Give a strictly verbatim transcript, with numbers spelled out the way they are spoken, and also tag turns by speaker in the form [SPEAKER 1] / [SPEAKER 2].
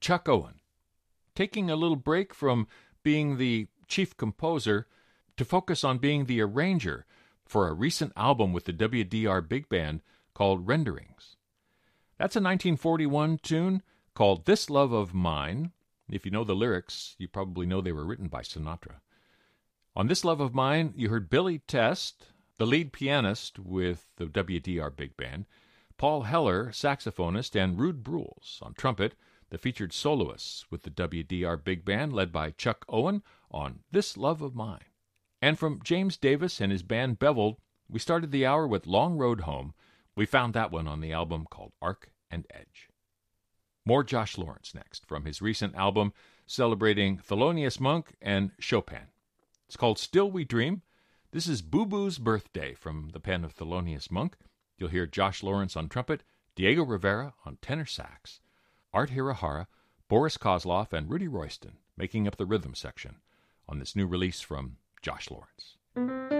[SPEAKER 1] Chuck Owen, taking a little break from being the chief composer to focus on being the arranger for a recent album with the W D R Big Band called Renderings. That's a nineteen forty-one tune called This Love of Mine. If you know the lyrics, you probably know they were written by Sinatra. On This Love of Mine, you heard Billy Test, the lead pianist with the W D R Big Band, Paul Heller, saxophonist, and Rude Brules on trumpet, the featured soloists with the W D R Big Band led by Chuck Owen on This Love of Mine. And from James Davis and his band Beveled, we started the hour with Long Road Home. We found that one on the album called Arc and Edge. More Josh Lawrence next, from his recent album celebrating Thelonious Monk and Chopin. It's called Still We Dream. This is Boo Boo's Birthday from the pen of Thelonious Monk. You'll hear Josh Lawrence on trumpet, Diego Rivera on tenor sax, Art Hirahara, Boris Kozlov, and Rudy Royston making up the rhythm section on this new release from Josh Lawrence.